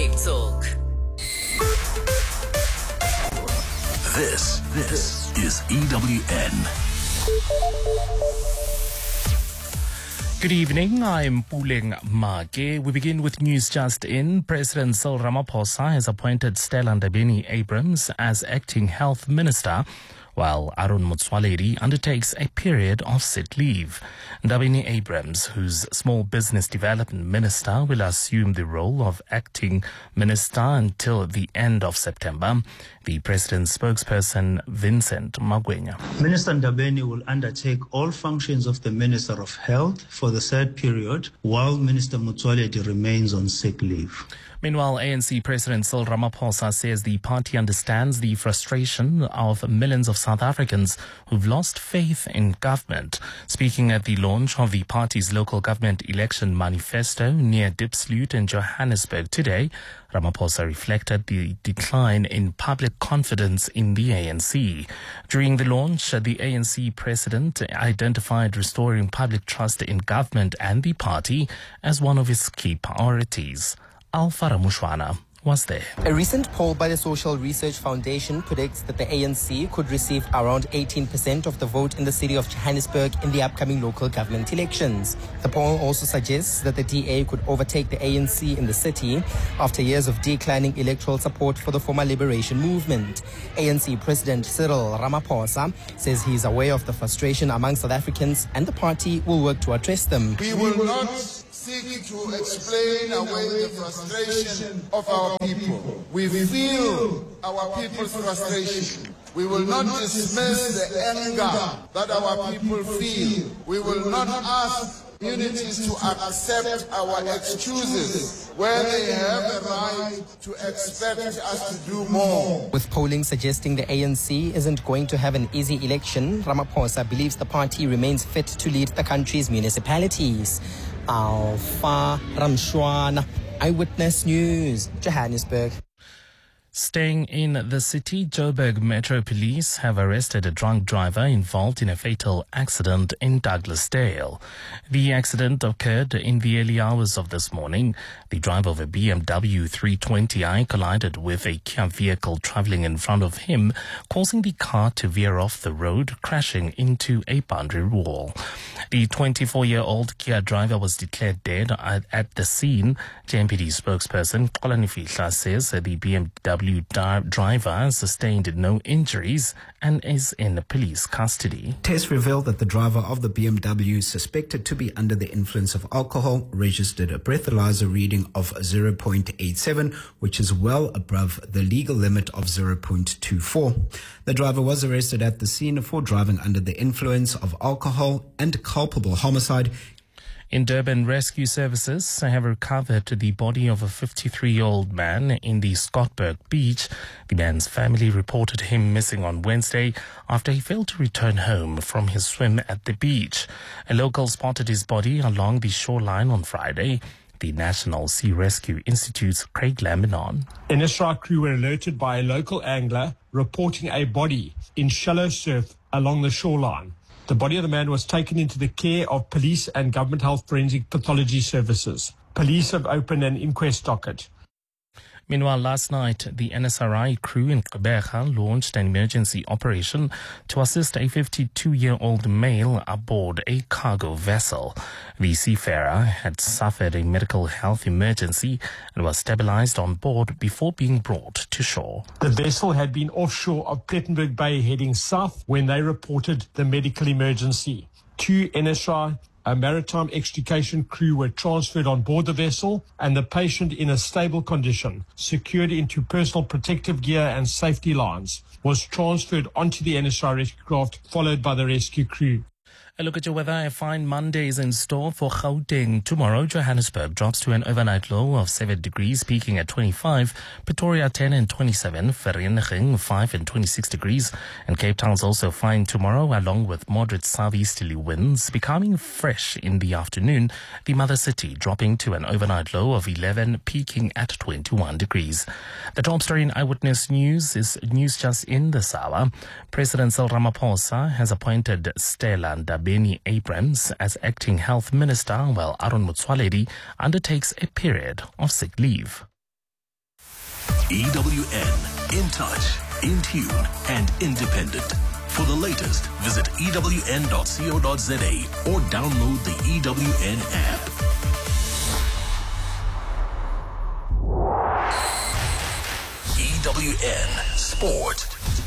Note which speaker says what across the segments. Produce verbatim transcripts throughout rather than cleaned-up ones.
Speaker 1: Cape Talk.
Speaker 2: This, this is E W N.
Speaker 3: Good evening, I'm Puleng Make. We begin with news just in. President Cyril Ramaphosa has appointed Stella Ndabeni-Abrahams as acting health minister, while Aaron Motsoaledi undertakes a period of sick leave. Ndabeni-Abrahams, who's small business development minister, will assume the role of acting minister until the end of September. The president's spokesperson, Vincent Magwenya.
Speaker 4: Minister Ndabeni will undertake all functions of the Minister of Health for the third period, while Minister Motsoaledi remains on sick leave.
Speaker 3: Meanwhile, A N C President Cyril Ramaphosa says the party understands the frustration of millions of South Africans who've lost faith in government. Speaking at the launch of the party's local government election manifesto near Diepsloot in Johannesburg today, Ramaphosa reflected the decline in public confidence in the A N C. During the launch, the A N C president identified restoring public trust in government and the party as one of his key priorities. Alpha Ramushwana was there.
Speaker 5: A recent poll by the Social Research Foundation predicts that the A N C could receive around eighteen percent of the vote in the city of Johannesburg in the upcoming local government elections. The poll also suggests that the D A could overtake the A N C in the city after years of declining electoral support for the former liberation movement. A N C President Cyril Ramaphosa says he is aware of the frustration among South Africans and the party will work to address them.
Speaker 6: We will not seek to explain away the frustration of our people. We feel our people's frustration. We will not dismiss the anger that our people feel. We will not ask communities to accept our excuses where they have a right to expect us to do more.
Speaker 5: With polling suggesting the A N C isn't going to have an easy election, Ramaphosa believes the party remains fit to lead the country's municipalities. Alpha Ramshwana, Eyewitness News, Johannesburg.
Speaker 3: Staying in the city, Joburg Metro Police have arrested a drunk driver involved in a fatal accident in Douglasdale. The accident occurred in the early hours of this morning. The driver of a B M W three twenty i collided with a Kia vehicle traveling in front of him, causing the car to veer off the road, crashing into a boundary wall. The twenty-four-year-old Kia driver was declared dead at, at the scene. J M P D spokesperson Xolani Fihla says the B M W driver sustained no injuries and is in police custody.
Speaker 7: Tests revealed that the driver of the B M W, suspected to be under the influence of alcohol, registered a breathalyzer reading of zero point eight seven, which is well above the legal limit of zero point two four. The driver was arrested at the scene for driving under the influence of alcohol and culpable homicide.
Speaker 3: In Durban, rescue services have recovered the body of a fifty-three-year-old man in the Scottburg beach. The man's family reported him missing on Wednesday after he failed to return home from his swim at the beach. A local spotted his body along the shoreline on Friday. The National Sea Rescue Institute's Craig Laminon.
Speaker 8: N S R crew were alerted by a local angler reporting a body in shallow surf along the shoreline. The body of the man was taken into the care of police and government health forensic pathology services. Police have opened an inquest docket.
Speaker 3: Meanwhile, last night, the N S R I crew in Gqeberha launched an emergency operation to assist a fifty-two-year-old male aboard a cargo vessel. The seafarer had suffered a medical health emergency and was stabilized on board before being brought to shore.
Speaker 8: The vessel had been offshore of Plettenberg Bay heading south when they reported the medical emergency. Two N S R I A maritime extrication crew were transferred on board the vessel and the patient, in a stable condition, secured into personal protective gear and safety lines, was transferred onto the N S R I rescue craft, followed by the rescue crew.
Speaker 3: A look at your weather. A fine Monday is in store for Gauteng. Tomorrow, Johannesburg drops to an overnight low of seven degrees, peaking at twenty-five. Pretoria, ten and twenty-seven. Vereeniging, five and twenty-six degrees. And Cape Town's also fine tomorrow, along with moderate southeasterly winds, becoming fresh in the afternoon. The mother city dropping to an overnight low of eleven, peaking at twenty-one degrees. The top story in Eyewitness News is news just in this hour. President Cyril Ramaphosa has appointed Stella Ndabeni-Abrahams as acting health minister, while Aaron Motsoaledi undertakes a period of sick leave.
Speaker 2: E W N, in touch, in tune, and independent. For the latest, visit E W N dot co dot za or download the E W N app. E W N Sport.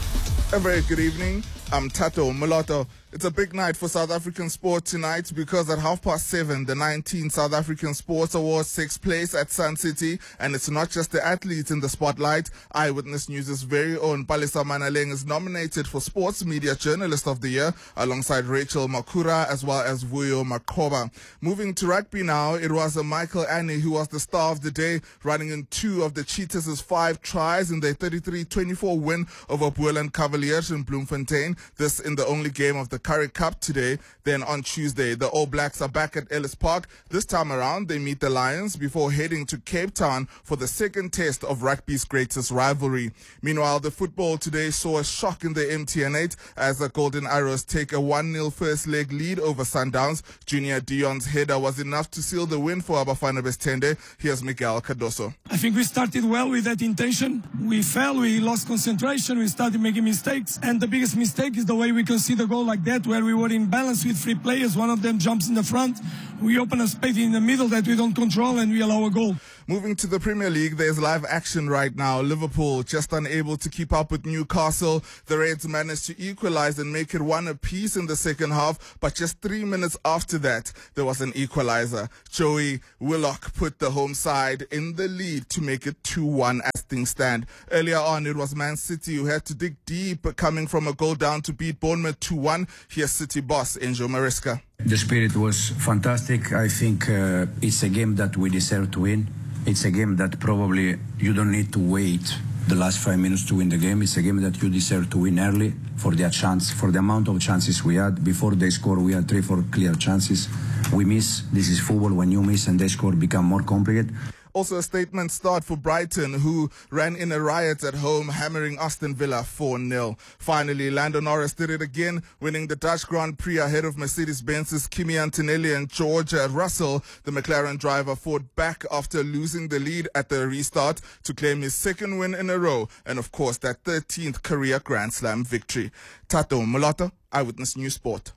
Speaker 6: A very good evening. I'm Tato Mulatto. It's a big night for South African sport tonight because at half past seven, the nineteenth South African Sports Awards takes place at Sun City, and it's not just the athletes in the spotlight. Eyewitness News' very own Palesa Manaleng is nominated for Sports Media Journalist of the Year alongside Rachel Makura as well as Vuyo Makoba. Moving to rugby now, it was a Michael Annie who was the star of the day, running in two of the Cheetahs' five tries in their thirty-three twenty-four win over Boland Cavaliers in Bloemfontein. This in the only game of the Currie Cup today. Then on Tuesday, the All Blacks are back at Ellis Park. This time around, they meet the Lions before heading to Cape Town for the second test of rugby's greatest rivalry. Meanwhile, the football today saw a shock in the M T N eight as the Golden Arrows take a one nil first leg lead over Sundowns. Junior Dion's header was enough to seal the win for Abafana Bestende. Here's Miguel Cardoso.
Speaker 1: I think we started well with that intention. We fell, we lost concentration, we started making mistakes, and the biggest mistake is the way we concede the goal like that, where we were in balance with three players. One of them jumps in the front. We open a space in the middle that we don't control, and we allow a goal.
Speaker 6: Moving to the Premier League, there's live action right now. Liverpool just unable to keep up with Newcastle. The Reds managed to equalize and make it one apiece in the second half, but just three minutes after that, there was an equalizer. Joey Willock put the home side in the lead to make it two one as things stand. Earlier on, it was Man City who had to dig deep, coming from a goal down to beat Bournemouth two one. Here's City boss Enzo Maresca.
Speaker 9: The spirit was fantastic. I think uh, it's a game that we deserve to win. It's a game that probably you don't need to wait the last five minutes to win the game. It's a game that you deserve to win early for their chance, for the amount of chances we had. Before they score, we had three, four clear chances. We miss. This is football. When you miss and they score, become more complicated.
Speaker 6: Also a statement start for Brighton, who ran in a riot at home, hammering Aston Villa four nil. Finally, Lando Norris did it again, winning the Dutch Grand Prix ahead of Mercedes-Benz's Kimi Antonelli and George Russell. The McLaren driver fought back after losing the lead at the restart to claim his second win in a row, and of course that thirteenth career Grand Slam victory. Tato Mulatto, Eyewitness News Sport.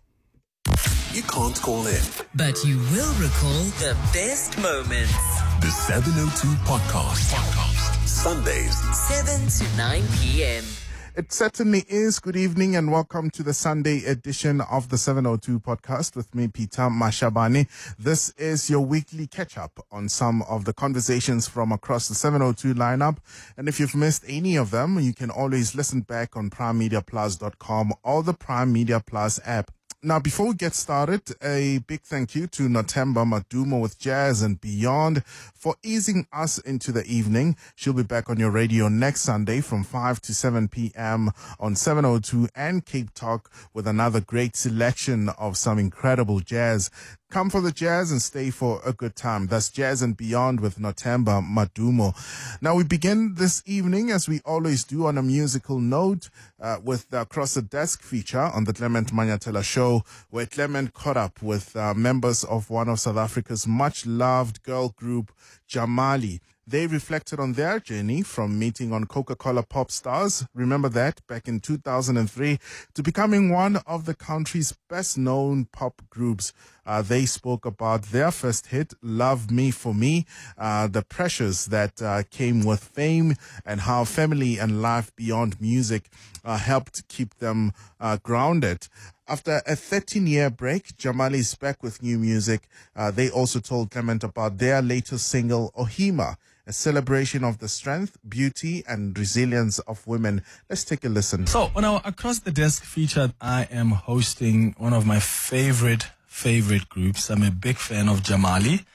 Speaker 2: You can't call in,
Speaker 10: but you will recall the best moments.
Speaker 2: The seven oh two Podcast. Podcast. Sundays,
Speaker 10: seven to nine p.m.
Speaker 11: It certainly is. Good evening and welcome to the Sunday edition of the seven oh two Podcast with me, Peter Mashabane. This is your weekly catch-up on some of the conversations from across the seven oh two lineup. And if you've missed any of them, you can always listen back on prime media plus dot com or the Prime Media Plus app. Now, before we get started, a big thank you to Nothemba Madumo with Jazz and Beyond for easing us into the evening. She'll be back on your radio next Sunday from five to seven p.m. on seven oh two and Cape Talk with another great selection of some incredible jazz. Come for the jazz and stay for a good time. That's Jazz and Beyond with Nothemba Madumo. Now, we begin this evening, as we always do, on a musical note uh, with the Across the Desk feature on the Clement Manyatela show, where Clement caught up with uh, members of one of South Africa's much-loved girl group, Jamali. They reflected on their journey from meeting on Coca-Cola Pop Stars, remember that, back in two thousand three, to becoming one of the country's best-known pop groups. Uh, they spoke about their first hit, Love Me For Me, uh, the pressures that uh, came with fame, and how family and life beyond music uh, helped keep them uh, grounded. After a thirteen-year break, Jamali is back with new music. Uh, they also told Clement about their latest single, Ohima, a celebration of the strength, beauty, and resilience of women. Let's take a listen.
Speaker 12: So, on our Across the Desk feature, I am hosting one of my favorite, favorite groups. I'm a big fan of Jamali.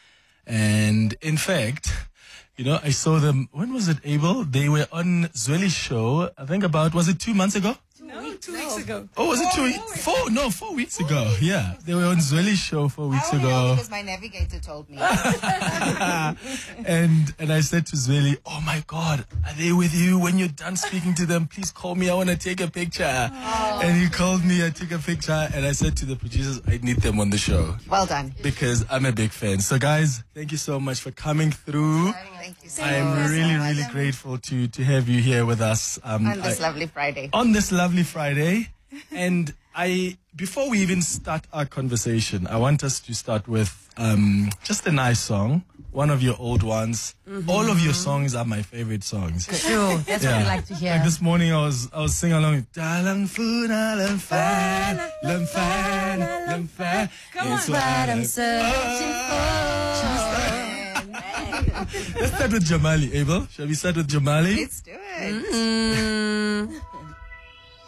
Speaker 12: And in fact, you know, I saw them, when was it, Abel? They were on Zweli's show, I think about, was it two months ago?
Speaker 13: No, two no. weeks ago.
Speaker 12: Oh, was it two weeks? Four? No, four weeks ago. Yeah, they were on Zweli's show four weeks
Speaker 14: I
Speaker 12: ago.
Speaker 14: know because my navigator told me.
Speaker 12: and and I said to Zweli, "Oh my God, are they with you? When you're done speaking to them, please call me. I want to take a picture." Oh. And he called me. I took a picture, and I said to the producers, "I need them on the show."
Speaker 14: Well done.
Speaker 12: Because I'm a big fan. So guys, thank you so much for coming through.
Speaker 14: Thank you so
Speaker 12: I'm
Speaker 14: much.
Speaker 12: really, really grateful to to have you here with us
Speaker 14: um, on this
Speaker 12: I,
Speaker 14: lovely Friday.
Speaker 12: On this lovely Friday, and I before we even start our conversation, I want us to start with um, just a nice song, one of your old ones. Mm-hmm. All of your songs are my favorite songs.
Speaker 13: Sure, that's yeah. what I like to hear.
Speaker 12: Like this morning, I was I was singing along. Dalang funa lam fan, lam fan, lam fan.
Speaker 13: Come on, what I'm searching for.
Speaker 12: Let's start with Jamali, Abel. Shall we start with Jamali?
Speaker 14: Let's do it. Mm-hmm.